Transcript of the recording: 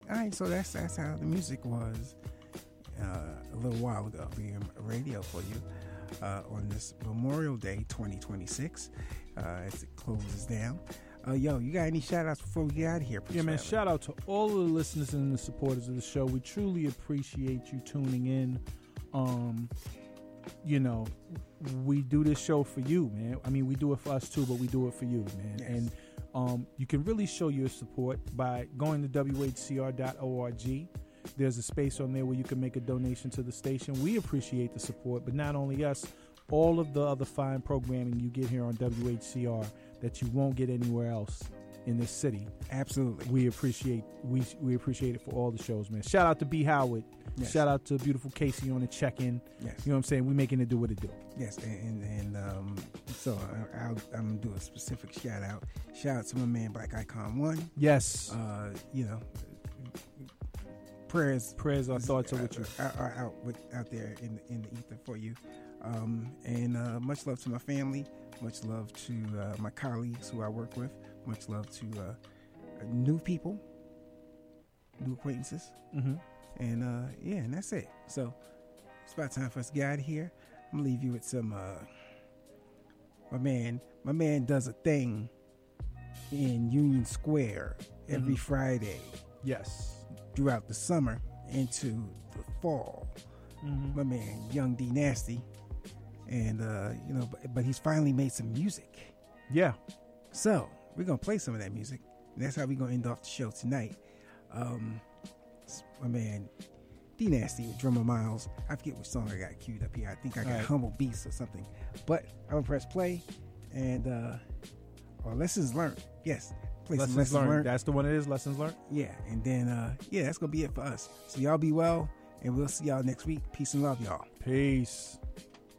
All right, so that's how the music was a little while ago, being radio for you on this Memorial Day 2026 as it closes down. Yo, you got any shout outs before we get out of here? Yeah, man, shout out to all of the listeners and the supporters of the show. We truly appreciate you tuning in. You know, we do this show for you, man. I mean, we do it for us too, but we do it for you, man. Yes. And you can really show your support by going to WHCR.org. There's a space on there where you can make a donation to the station. We appreciate the support, but not only us, all of the other fine programming you get here on WHCR that you won't get anywhere else in this city. Absolutely. We appreciate it for all the shows, man. Shout out to B. Howard. Yes. Shout out to beautiful Casey on the check-in. Yes. You know what I'm saying? We making it do what it do. Yes, and so I'm gonna do a specific shout out. Shout out to my man Black Icon One. Yes. You know, prayers, our thoughts are with you. Are out there in the ether for you. And much love to my family. Much love to my colleagues who I work with. Much love to new people, new acquaintances. Mm-hmm. And yeah, and that's it. So it's about time for us to get out of here. I'm gonna leave you with some my man does a thing in Union Square every Friday. Yes. Throughout the summer into the fall. Mm-hmm. My man Young D Nasty. And you know, but he's finally made some music. Yeah. So we're gonna play some of that music. And that's how we're gonna end off the show tonight. My man D Nasty with Drummer Miles. I forget which song I got queued up here. I think I got Humble Beast or something. But I'm gonna press play and or Lessons Learned. Yes. Play some Lessons Learned. That's the one it is, Lessons Learned. Yeah, and then yeah, that's gonna be it for us. So y'all be well, and we'll see y'all next week. Peace and love, y'all. Peace.